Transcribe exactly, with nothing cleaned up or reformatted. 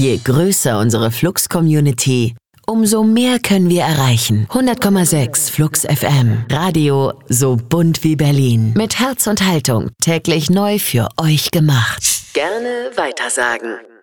Je größer unsere Flux-Community, umso mehr können wir erreichen. hundert Komma sechs Flux F M. Radio so bunt wie Berlin. Mit Herz und Haltung täglich neu für euch gemacht. Gerne weitersagen.